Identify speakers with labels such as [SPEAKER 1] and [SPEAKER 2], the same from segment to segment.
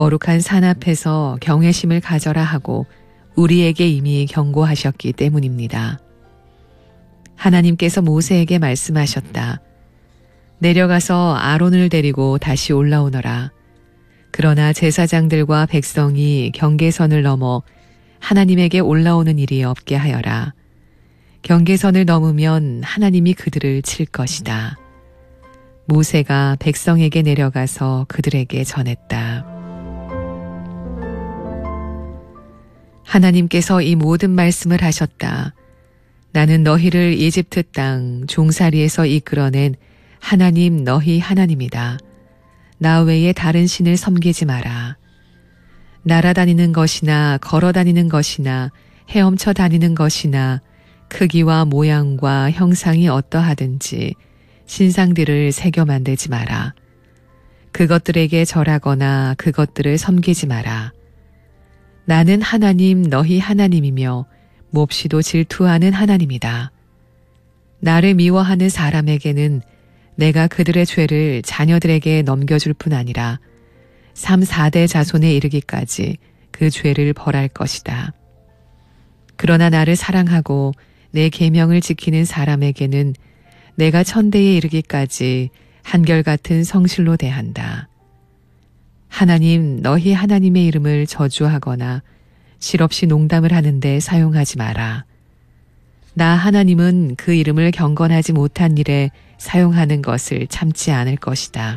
[SPEAKER 1] 거룩한 산 앞에서 경외심을 가져라 하고 우리에게 이미 경고하셨기 때문입니다. 하나님께서 모세에게 말씀하셨다. 내려가서 아론을 데리고 다시 올라오너라. 그러나 제사장들과 백성이 경계선을 넘어 하나님에게 올라오는 일이 없게 하여라. 경계선을 넘으면 하나님이 그들을 칠 것이다. 모세가 백성에게 내려가서 그들에게 전했다. 하나님께서 이 모든 말씀을 하셨다. 나는 너희를 이집트 땅 종살이에서 이끌어낸 하나님 너희 하나님이다. 나 외에 다른 신을 섬기지 마라. 날아다니는 것이나 걸어다니는 것이나 헤엄쳐 다니는 것이나 크기와 모양과 형상이 어떠하든지 신상들을 새겨 만들지 마라. 그것들에게 절하거나 그것들을 섬기지 마라. 나는 하나님 너희 하나님이며 몹시도 질투하는 하나님이다. 나를 미워하는 사람에게는 내가 그들의 죄를 자녀들에게 넘겨줄 뿐 아니라 3, 4대 자손에 이르기까지 그 죄를 벌할 것이다. 그러나 나를 사랑하고 내 계명을 지키는 사람에게는 내가 천대에 이르기까지 한결같은 성실로 대한다. 하나님 너희 하나님의 이름을 저주하거나 실없이 농담을 하는데 사용하지 마라. 나 하나님은 그 이름을 경건하지 못한 일에 사용하는 것을 참지 않을 것이다.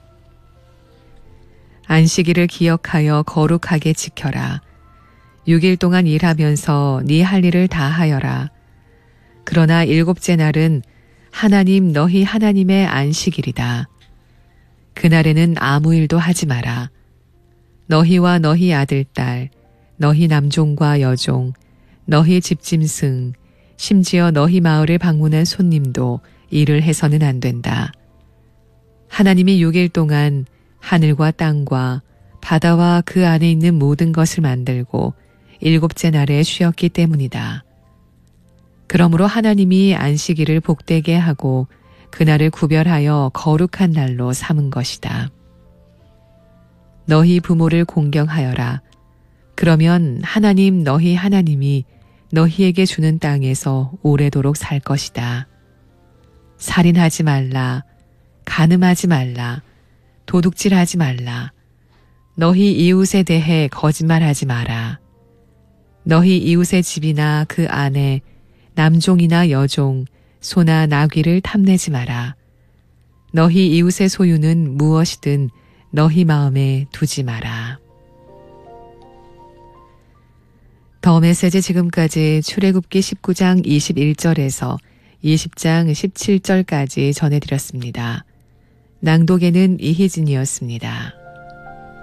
[SPEAKER 1] 안식일을 기억하여 거룩하게 지켜라. 6일 동안 일하면서 네 할 일을 다 하여라. 그러나 7째 날은 하나님 너희 하나님의 안식일이다. 그날에는 아무 일도 하지 마라. 너희와 너희 아들, 딸, 너희 남종과 여종, 너희 집짐승, 심지어 너희 마을을 방문한 손님도 일을 해서는 안 된다. 하나님이 6일 동안 하늘과 땅과 바다와 그 안에 있는 모든 것을 만들고 7째 날에 쉬었기 때문이다. 그러므로 하나님이 안식일을 복되게 하고 그날을 구별하여 거룩한 날로 삼은 것이다. 너희 부모를 공경하여라. 그러면 하나님 너희 하나님이 너희에게 주는 땅에서 오래도록 살 것이다. 살인하지 말라. 간음하지 말라. 도둑질하지 말라. 너희 이웃에 대해 거짓말하지 마라. 너희 이웃의 집이나 그 안에 남종이나 여종, 소나 나귀를 탐내지 마라. 너희 이웃의 소유는 무엇이든 너희 마음에 두지 마라. 더 메시지 지금까지 출애굽기 19장 21절에서 20장 17절까지 전해드렸습니다. 낭독에는 이희진이었습니다.